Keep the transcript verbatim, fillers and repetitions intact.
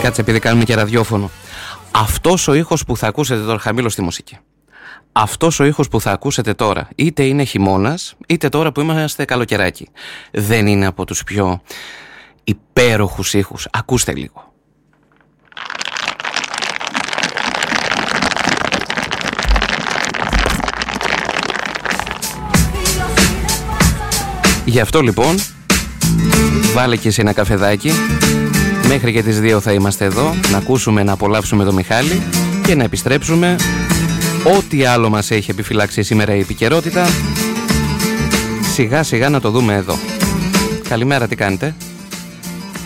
κάτσε επειδή κάνουμε και ραδιόφωνο. Αυτός ο ήχος που θα ακούσετε τώρα, χαμήλω στη μουσική. Αυτός ο ήχος που θα ακούσετε τώρα, είτε είναι χειμώνας, είτε τώρα που είμαστε καλοκαιράκι, δεν είναι από τους πιο υπέροχους ήχους? Ακούστε λίγο. Γι' αυτό λοιπόν, βάλε και εσύ ένα καφεδάκι. Μέχρι και τις δύο θα είμαστε εδώ, να ακούσουμε, να απολαύσουμε το Μιχάλη και να επιστρέψουμε. Ό,τι άλλο μας έχει επιφυλάξει σήμερα η επικαιρότητα, σιγά σιγά να το δούμε εδώ. Καλημέρα, τι κάνετε?